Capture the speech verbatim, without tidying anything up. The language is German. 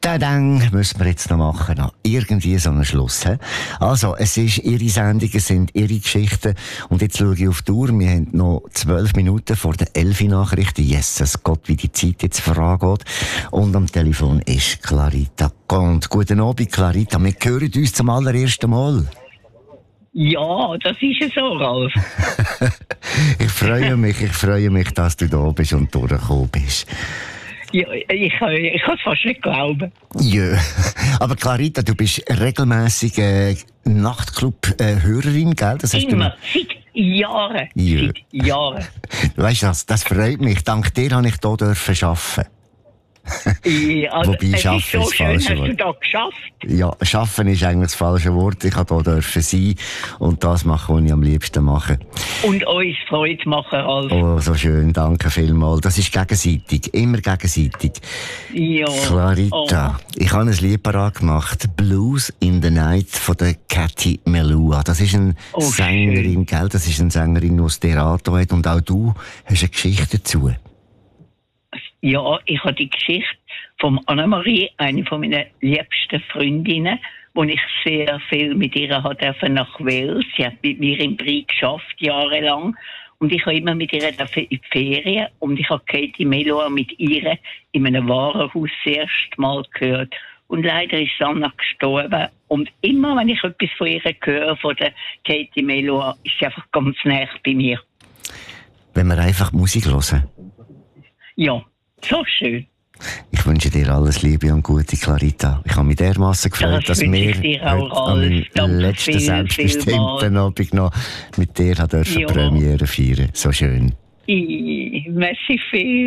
Dann müssen wir jetzt noch machen. Noch irgendwie so einen Schluss. He? Also, es ist Ihre Sendung, es sind Ihre Geschichten. Und jetzt schaue ich auf die Uhr. Wir haben noch zwölf Minuten vor der elf Nachrichten. Jesus Gott, wie die Zeit jetzt vorangeht. Und am Telefon ist Clarita Gond. Guten Abend, Clarita. Wir hören uns zum allerersten Mal. Ja, das ist es so, Ralf. Ich freue mich, ich freue mich, dass du da bist und durchgekommen bist. Ja, ich, ich kann es fast nicht glauben. Ja, aber Clarita, du bist regelmässig äh, Nachtclub-Hörerin, äh, gell? Das hast Immer, du... seit Jahren. Ja. Seit Jahren. Weißt du, das, das freut mich. Dank dir habe ich hier dürfen arbeiten. Ja, also, Wobei, es schaffen ist so ist das schön, falsche hast Wort. du da geschafft. Ja, schaffen ist eigentlich das falsche Wort. Ich habe hier dürfen sein und das machen, was ich am liebsten mache. Und uns Freude machen, Ralf. Oh, so schön, danke vielmals. Das ist gegenseitig, immer gegenseitig. Ja. Clarita, Oh. ich habe ein Lied parat gemacht, Blues in the Night von der Cathy Melua. Das ist eine Oh, Sängerin, gell? Das ist eine Sängerin, die das Theater hat und auch du hast eine Geschichte dazu. Ja, ich habe die Geschichte von Annemarie, eine von meinen liebsten Freundinnen, wo ich sehr viel mit ihr durfte nach Wales. Sie hat mit mir im Brie geschafft, jahrelang. Und ich habe immer mit ihr in die Ferien. Und ich habe Cathy Melua mit ihr in einem Warenhaus das erste Mal gehört. Und leider ist Anna gestorben. Und immer, wenn ich etwas von ihr höre, von der Cathy Melua, ist sie einfach ganz nah bei mir. Wenn wir einfach Musik hören. Ja, so schön. Ich wünsche dir alles Liebe und Gute, Clarita. Ich habe mich dermassen gefreut, Das dass wünsche wir ich dir auch, heute an meinem Danke letzten viel, selbstbestimmten vielmals. Abend noch mit dir dürfen Ja. Premiere feiern. So schön. I, merci viel.